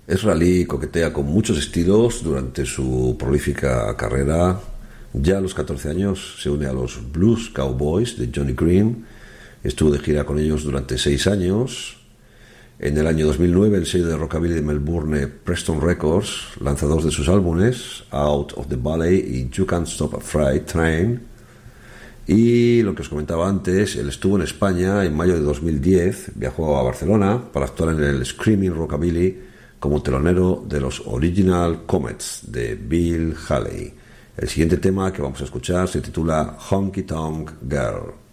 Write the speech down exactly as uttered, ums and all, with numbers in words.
Ezra Lee coquetea con muchos estilos durante su prolífica carrera. Ya a los catorce años se une a los Blues Cowboys de Johnny Green. Estuvo de gira con ellos durante seis años. En el año dos mil nueve, el sello de rockabilly de Melbourne, Preston Records, lanza dos de sus álbumes, Out of the Valley y You Can't Stop a Freight Train. Y lo que os comentaba antes, él estuvo en España en mayo de dos mil diez, viajó a Barcelona para actuar en el Screaming Rockabilly como telonero de los Original Comets de Bill Haley. El siguiente tema que vamos a escuchar se titula Honky Tonk Girl.